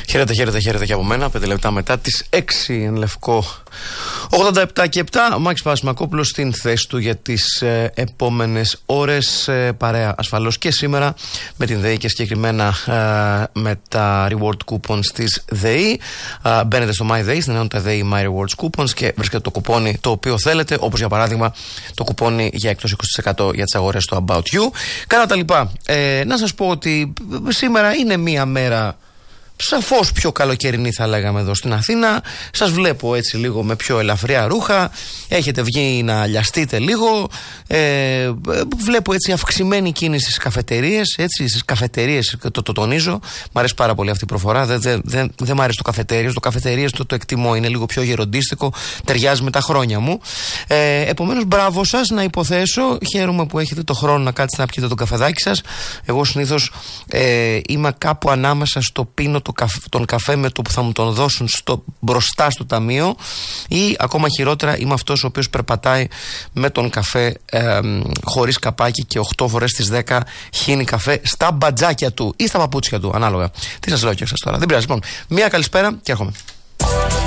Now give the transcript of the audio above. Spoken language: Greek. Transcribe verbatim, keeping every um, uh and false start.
Χαίρετε, χαίρετε, χαίρετε και από μένα. Πέντε λεπτά μετά τις έξι εν Λευκό. ογδόντα επτά και επτά. Ο Μάκης Παπασημακόπουλος στην θέση του για τις ε, επόμενες ώρες. Ε, παρέα ασφαλώς και σήμερα με την ΔΕΗ και συγκεκριμένα ε, με τα reward coupons της ΔΕΗ. Ε, μπαίνετε στο MyDEI, στην ενότητα ΔΕΗ My Rewards Coupons και βρίσκετε το κουπόνι το οποίο θέλετε. Όπως για παράδειγμα το κουπόνι για εκτός είκοσι τοις εκατό για τις αγορές στο About You. Κατά τα λοιπά, ε, να σας πω ότι σήμερα είναι μία μέρα σαφώς πιο καλοκαιρινή, θα λέγαμε, εδώ στην Αθήνα. Σας βλέπω έτσι λίγο με πιο ελαφριά ρούχα. Έχετε βγει να λιαστείτε λίγο. Ε, βλέπω έτσι αυξημένη κίνηση στις καφετερίες. Έτσι, στις καφετερίες, το, το τονίζω. Μ' αρέσει πάρα πολύ αυτή η προφορά. Δεν δε, δε, δε μ' αρέσει το καφετέριες. Το καφετερίες το, το εκτιμώ. Είναι λίγο πιο γεροντίστικο. Ταιριάζει με τα χρόνια μου. Ε, επομένως, μπράβο σας, να υποθέσω. Χαίρομαι που έχετε το χρόνο να κάτσετε να πιείτε το καφεδάκι σας. Εγώ συνήθως ε, είμαι κάπου ανάμεσα στο πίνο το καφέ, τον καφέ με το που θα μου τον δώσουν στο, μπροστά στο ταμείο, ή ακόμα χειρότερα είμαι αυτός ο οποίος περπατάει με τον καφέ ε, χωρίς καπάκι και οκτώ φορές στις δέκα χύνει καφέ στα μπατζάκια του ή στα παπούτσια του, ανάλογα. Τι σας λέω και σας τώρα, δεν πειράζει. Λοιπόν, μία καλησπέρα και έρχομαι.